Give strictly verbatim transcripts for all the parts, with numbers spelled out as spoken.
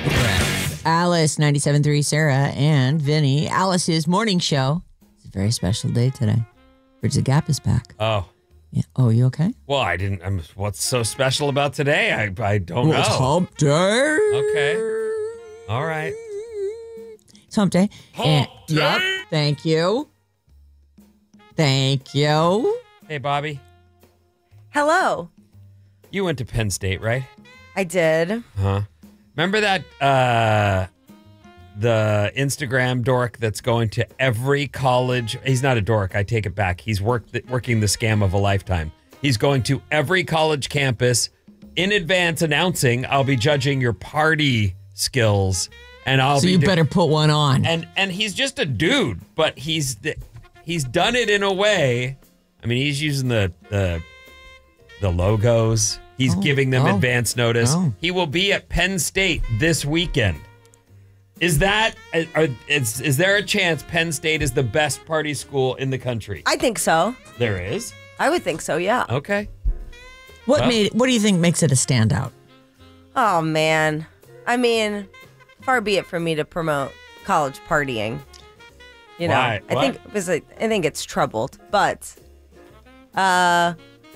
Alice, ninety-seven point three, Sarah, and Vinny. Alice's morning show. It's a very special day today. Bridge the Gap is back. Oh. Yeah. Oh, you okay? Well, I didn't. I'm, what's so special about today? I I don't well, know. It's hump day. Okay. All right. It's hump day. Hump and, day. Yep. Thank you. Thank you. Hey, Bobby. Hello. You went to Penn State, right? I did. Huh. Remember that uh, the Instagram dork that's going to every college? He's not a dork. I take it back. He's worked working the scam of a lifetime. He's going to every college campus in advance announcing, "I'll be judging your party skills." And I'll so be you do- better put one on. And and he's just a dude, but he's he's done it in a way. I mean, he's using the the, the logos. He's oh, giving them oh, advance notice. Oh. He will be at Penn State this weekend. Is that are, is is there a chance Penn State is the best party school in the country? I think so. There is. I would think so, yeah. Okay. What well, made? What do you think makes it a standout? Oh, man. I mean, far be it from me to promote college partying. You know, Why? I What? think it was. A, I think it's troubled, but uh,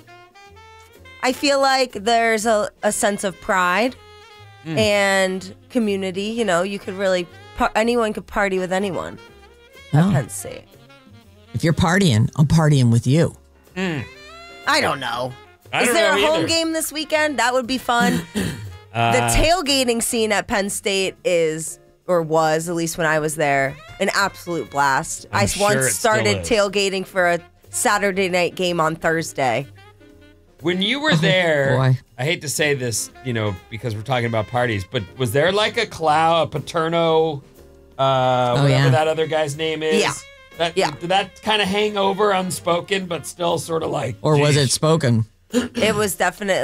I feel like there's a, a sense of pride mm. and community. You know, you could really par- anyone could party with anyone at Oh. Penn State. If you're partying, I'm partying with you. Mm. I don't know. I Is don't there know a home either. game this weekend? That would be fun. Uh, the tailgating scene at Penn State is, or was, at least when I was there, an absolute blast. I'm I sure once it still started is. tailgating for a Saturday night game on Thursday. When you were there, boy. I hate to say this, you know, because we're talking about parties, but was there like a cloud, a Paterno, uh, whatever yeah. that other guy's name is? Yeah. That, Yeah. Did that kind of hang over unspoken, but still sort of like, Or was geez. it spoken? It was definitely